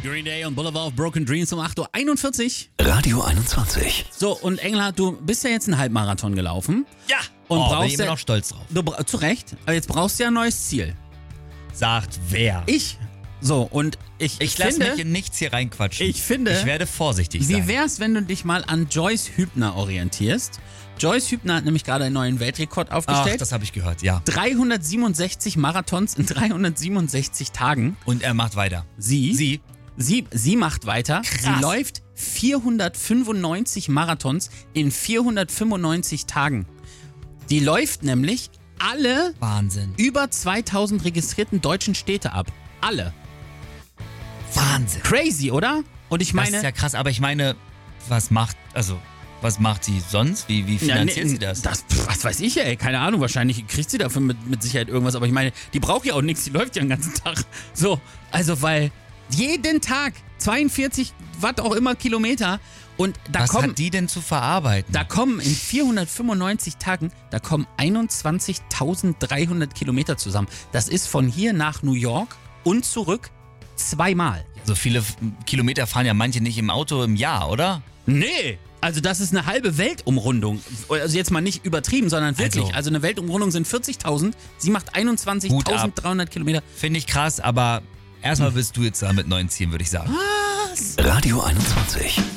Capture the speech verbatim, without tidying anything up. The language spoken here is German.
Green Day und Boulevard of Broken Dreams um acht Uhr einundvierzig. Radio einundzwanzig. So, und Engela, du bist ja jetzt einen Halbmarathon gelaufen. Ja! Und oh, bin brauchst ich immer ja, noch stolz drauf. du, bra- zu Recht, aber jetzt brauchst du ja ein neues Ziel. Sagt wer? Ich. So, und ich, Ich lasse finde, mich in nichts hier reinquatschen. ich finde, Ich werde vorsichtig wie sein. wär's, wenn du dich mal an Joyce Hübner orientierst? Joyce Hübner hat nämlich gerade einen neuen Weltrekord Ach, aufgestellt. das habe ich gehört, ja. dreihundertsiebenundsechzig Marathons in dreihundertsiebenundsechzig Tagen. Und er macht weiter. Sie, Sie? sie, sie macht weiter. Krass. Sie läuft vierhundertfünfundneunzig Marathons in vierhundertfünfundneunzig Tagen. Die läuft nämlich alle Wahnsinn. über zweitausend registrierten deutschen Städte ab. Alle. Wahnsinn. Crazy, oder? Und ich Das meine, ist ja krass, aber ich meine, was macht, also, was macht sie sonst? Wie, wie finanziert ja, nee, sie das? das? Was weiß ich, ey, keine Ahnung, wahrscheinlich kriegt sie dafür mit, mit Sicherheit irgendwas, aber ich meine, die braucht ja auch nichts, die läuft ja den ganzen Tag. So, also weil jeden Tag zweiundvierzig, was auch immer, Kilometer und da was kommen, hat die denn zu verarbeiten? da kommen in vierhundertfünfundneunzig Tagen, da kommen einundzwanzigtausenddreihundert Kilometer zusammen. Das ist von hier nach New York und zurück zweimal. So viele F- Kilometer fahren ja manche nicht im Auto im Jahr, oder? Nee, also das ist eine halbe Weltumrundung. Also jetzt mal nicht übertrieben, sondern wirklich. Also, Also- eine Weltumrundung sind vierzigtausend. Sie macht einundzwanzigtausenddreihundert Kilometer. Finde ich krass, aber erstmal bist du jetzt da mit neuen Zielen, würde ich sagen. Radio einundzwanzig.